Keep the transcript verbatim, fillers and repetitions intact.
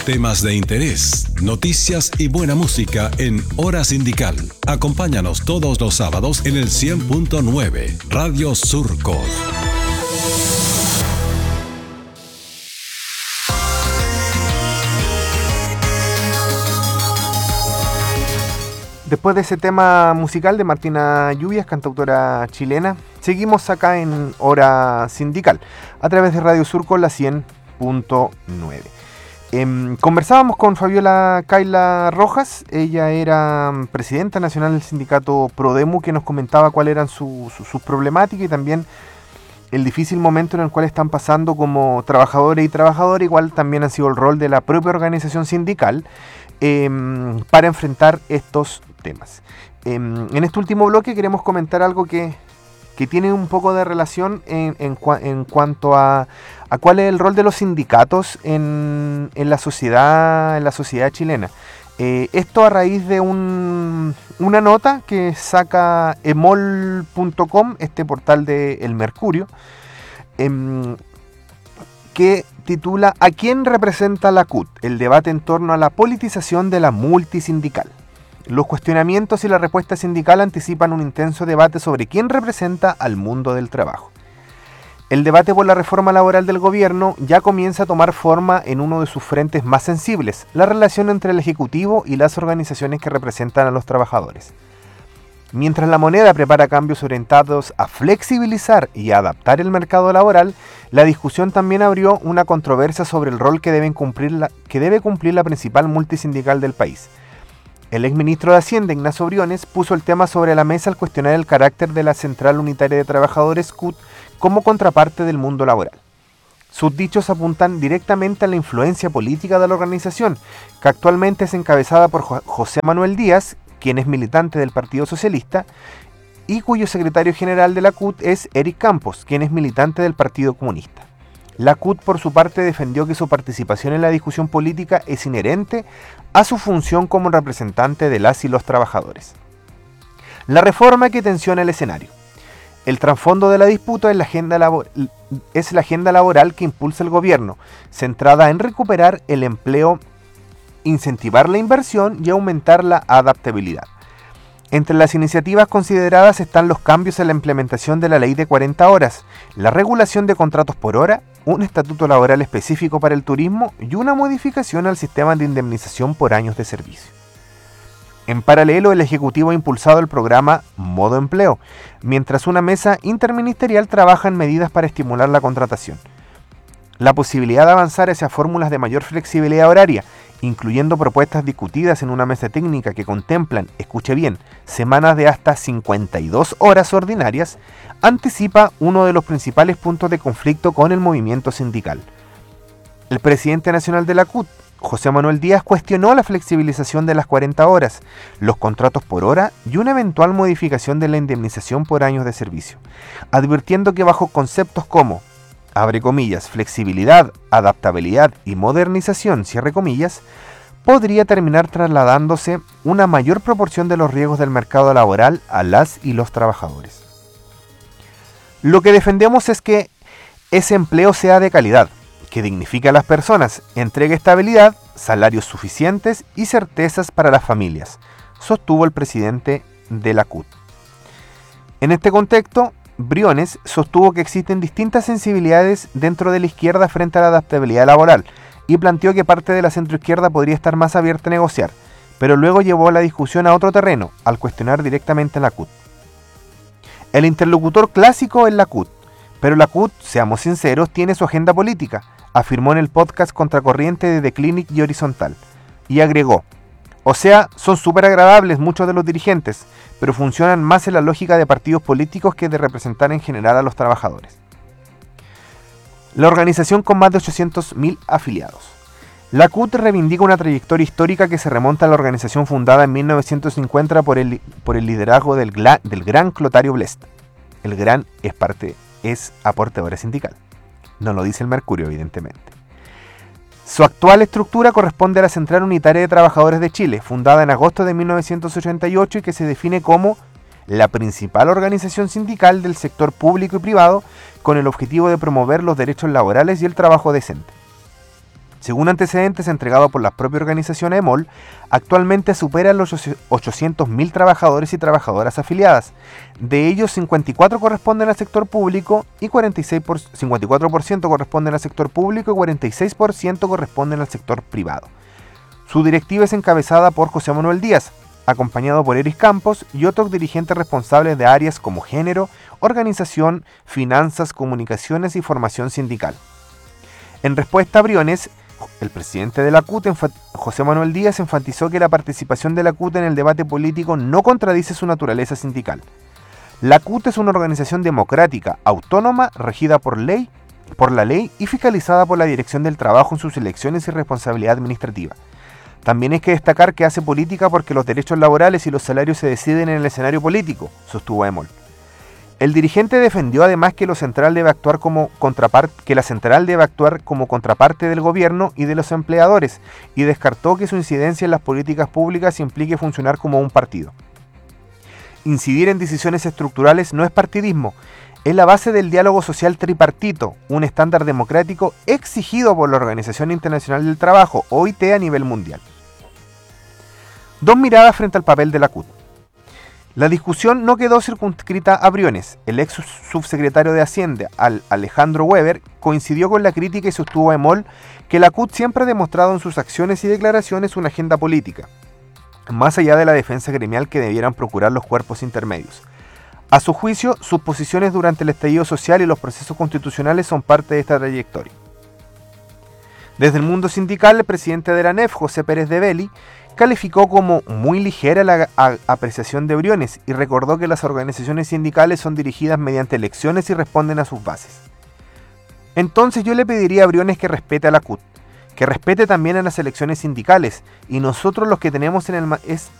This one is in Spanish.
temas de interés, noticias y buena música en Hora Sindical. Acompáñanos todos los sábados en el cien punto nueve, Radio Surco. Después de ese tema musical de Martina Lluvias, cantautora chilena, seguimos acá en Hora Sindical, a través de Radio Surco, la cien punto nueve. Eh, conversábamos con Fabiola Kaila Rojas, ella era presidenta nacional del sindicato Prodemu, que nos comentaba cuáles eran sus su, su problemáticas y también el difícil momento en el cual están pasando como trabajadores y trabajadoras, igual también ha sido el rol de la propia organización sindical eh, para enfrentar estos temas. Eh, en este último bloque queremos comentar algo que, que tiene un poco de relación en, en, en cuanto a, a cuál es el rol de los sindicatos en, en la sociedad, en la sociedad chilena. Eh, esto a raíz de un, una nota que saca emol punto com, este portal de El Mercurio, eh, que titula ¿A quién representa la C U T? El debate en torno a la politización de la multisindical. Los cuestionamientos y la respuesta sindical anticipan un intenso debate sobre quién representa al mundo del trabajo. El debate por la reforma laboral del gobierno ya comienza a tomar forma en uno de sus frentes más sensibles, la relación entre el Ejecutivo y las organizaciones que representan a los trabajadores. Mientras la moneda prepara cambios orientados a flexibilizar y adaptar el mercado laboral, la discusión también abrió una controversia sobre el rol que, deben cumplir la, que debe cumplir la principal multisindical del país. El exministro de Hacienda, Ignacio Briones, puso el tema sobre la mesa al cuestionar el carácter de la Central Unitaria de Trabajadores C U T como contraparte del mundo laboral. Sus dichos apuntan directamente a la influencia política de la organización, que actualmente es encabezada por José Manuel Díaz, quien es militante del Partido Socialista, y cuyo secretario general de la C U T es Eric Campos, quien es militante del Partido Comunista. La C U T, por su parte, defendió que su participación en la discusión política es inherente a su función como representante de las y los trabajadores. La reforma que tensiona el escenario. El trasfondo de la disputa es la, agenda labor- es la agenda laboral que impulsa el gobierno, centrada en recuperar el empleo, incentivar la inversión y aumentar la adaptabilidad. Entre las iniciativas consideradas están los cambios en la implementación de la ley de cuarenta horas, la regulación de contratos por hora, un estatuto laboral específico para el turismo y una modificación al sistema de indemnización por años de servicio. En paralelo, el Ejecutivo ha impulsado el programa Modo Empleo, mientras una mesa interministerial trabaja en medidas para estimular la contratación. La posibilidad de avanzar hacia fórmulas de mayor flexibilidad horaria, incluyendo propuestas discutidas en una mesa técnica que contemplan, escuche bien, semanas de hasta cincuenta y dos horas ordinarias, anticipa uno de los principales puntos de conflicto con el movimiento sindical. El presidente nacional de la C U T, José Manuel Díaz, cuestionó la flexibilización de las cuarenta horas, los contratos por hora y una eventual modificación de la indemnización por años de servicio, advirtiendo que bajo conceptos como abre comillas, flexibilidad, adaptabilidad y modernización, cierre comillas, podría terminar trasladándose una mayor proporción de los riesgos del mercado laboral a las y los trabajadores. Lo que defendemos es que ese empleo sea de calidad, que dignifique a las personas, entregue estabilidad, salarios suficientes y certezas para las familias, sostuvo el presidente de la C U T. En este contexto, Briones sostuvo que existen distintas sensibilidades dentro de la izquierda frente a la adaptabilidad laboral y planteó que parte de la centroizquierda podría estar más abierta a negociar, pero luego llevó la discusión a otro terreno al cuestionar directamente a la C U T. El interlocutor clásico es la C U T, pero la C U T, seamos sinceros, tiene su agenda política, afirmó en el podcast Contracorriente de The Clinic y Horizontal, y agregó: o sea, son súper agradables muchos de los dirigentes, pero funcionan más en la lógica de partidos políticos que de representar en general a los trabajadores. La organización con más de ochocientos mil afiliados. La C U T reivindica una trayectoria histórica que se remonta a la organización fundada en mil novecientos cincuenta por el, por el liderazgo del, del gran Clotario Blest. El gran es parte, es aportadora sindical. No lo dice el Mercurio, evidentemente. Su actual estructura corresponde a la Central Unitaria de Trabajadores de Chile, fundada en agosto de mil novecientos ochenta y ocho y que se define como la principal organización sindical del sector público y privado con el objetivo de promover los derechos laborales y el trabajo decente. Según antecedentes entregados por la propia organización EMOL, actualmente supera los ochocientos mil trabajadores y trabajadoras afiliadas. De ellos, cincuenta y cuatro corresponden al sector público y cuarenta y seis por, cincuenta y cuatro por ciento corresponden al sector público y cuarenta y seis por ciento corresponden al sector privado. Su directiva es encabezada por José Manuel Díaz, acompañado por Eris Campos y otros dirigentes responsables de áreas como género, organización, finanzas, comunicaciones y formación sindical. En respuesta a Briones, el presidente de la C U T, José Manuel Díaz, enfatizó que la participación de la C U T en el debate político no contradice su naturaleza sindical. La C U T es una organización democrática, autónoma, regida por ley, por la ley y fiscalizada por la Dirección del Trabajo en sus elecciones y responsabilidad administrativa. También hay que destacar que hace política porque los derechos laborales y los salarios se deciden en el escenario político, sostuvo EMOL. El dirigente defendió además que, lo central debe actuar como contraparte, que la central debe actuar como contraparte del gobierno y de los empleadores, y descartó que su incidencia en las políticas públicas implique funcionar como un partido. Incidir en decisiones estructurales no es partidismo, es la base del diálogo social tripartito, un estándar democrático exigido por la Organización Internacional del Trabajo, O I T, a nivel mundial. Dos miradas frente al papel de la C U T. La discusión no quedó circunscrita a Briones. El ex subsecretario de Hacienda, Alejandro Weber, coincidió con la crítica y sostuvo a EMOL que la C U T siempre ha demostrado en sus acciones y declaraciones una agenda política, más allá de la defensa gremial que debieran procurar los cuerpos intermedios. A su juicio, sus posiciones durante el estallido social y los procesos constitucionales son parte de esta trayectoria. Desde el mundo sindical, el presidente de la ANEF, José Pérez de Belli, calificó como muy ligera la apreciación de Briones y recordó que las organizaciones sindicales son dirigidas mediante elecciones y responden a sus bases. Entonces yo le pediría a Briones que respete a la C U T, que respete también a las elecciones sindicales, y nosotros los que tenemos en el, es